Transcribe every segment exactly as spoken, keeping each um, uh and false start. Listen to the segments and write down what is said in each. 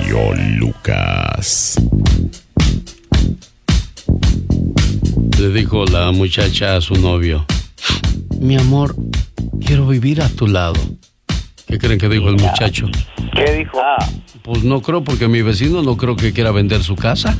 genio Lucas. Le dijo la muchacha a su novio: mi amor, quiero vivir a tu lado. ¿Qué creen que dijo el muchacho? ¿Qué dijo? Pues no creo, porque mi vecino no creo que quiera vender su casa.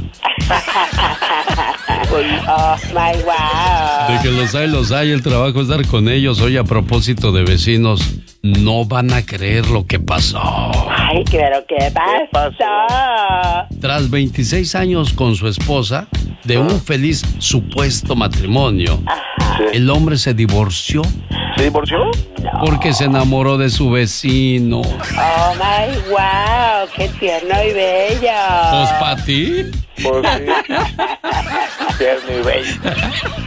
Oh, my wow. De que los hay, los hay, el trabajo es dar con ellos. Oye, a propósito de vecinos, no van a creer lo que pasó. Ay, pero ¿qué pasó? ¿Qué pasó? Tras veintiséis años con su esposa, de un feliz supuesto matrimonio, Ajá. el hombre se divorció. ¿Se divorció? No. Porque se enamoró de su vecino. Oh, my wow, qué tierno y bello. ¿Pues para ti? Pues sí. Tierno y bello.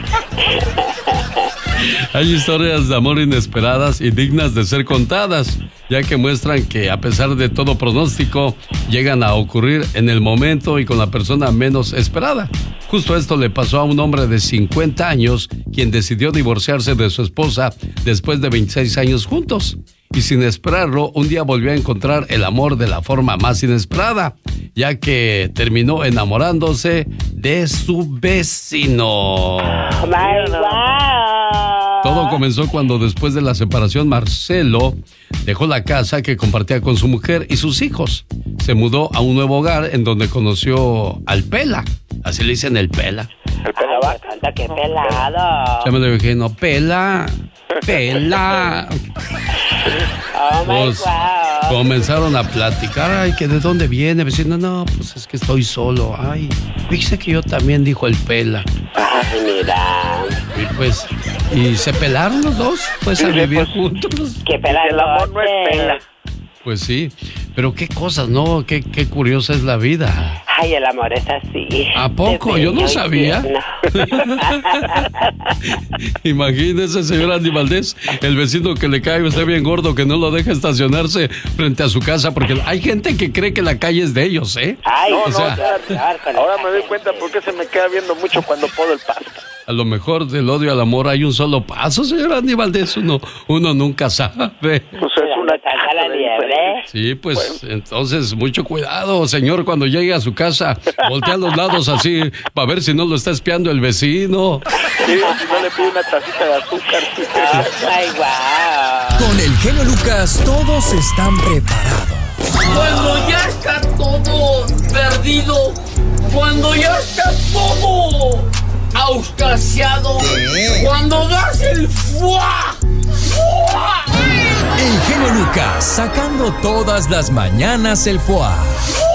Hay historias de amor inesperadas y dignas de ser contadas, ya que muestran que a pesar de todo pronóstico, llegan a ocurrir en el momento y con la persona menos esperada. Justo esto le pasó a un hombre de cincuenta años, quien decidió divorciarse de su esposa después de veintiséis años juntos. Y sin esperarlo, un día volvió a encontrar el amor de la forma más inesperada, ya que terminó enamorándose de su vecino. Oh, my wow. Todo comenzó cuando, después de la separación, Marcelo dejó la casa que compartía con su mujer y sus hijos. Se mudó a un nuevo hogar en donde conoció al Pela. Así le dicen, el Pela. El pelaba. Anda, qué pelado. Se me lo dije, no, Pela, Pela. Oh, my Pues, wow. comenzaron a platicar. Ay, que de dónde viene, vecino. No, pues es que estoy solo. Ay, fíjese que yo también, dijo el Pela. Ay, mira. Y pues, y se pelaron los dos, pues, Sí, a sí, vivir pues, juntos. Qué pelado. El amor no es pela. Pues sí, pero qué cosas, ¿no? Qué, qué curiosa es la vida. Ay, el amor es así. ¿A poco? Yo no sabía. Imagínese, señor Andy Valdés, el vecino que le cae usted bien gordo, que no lo deja estacionarse frente a su casa, porque hay gente que cree que la calle es de ellos, ¿eh? Ay, No, o no, sea, ya, ahora me doy cuenta por qué se me queda viendo mucho cuando podo el pasto. a lo mejor del odio al amor hay un solo paso, señor Andy Valdés, uno, uno nunca sabe. Pues es una salta la casa de liebre. Sí, pues entonces mucho cuidado, señor, cuando llegue a su casa, voltea a los lados así, para ver si no lo está espiando el vecino. Sí, si no le pido una tacita de azúcar. Ay, wow. Con el genio Lucas todos están preparados. Cuando ya está todo perdido, cuando ya está todo auscasiado, cuando das el fuá, fuá. El genio Lucas sacando todas las mañanas el foie.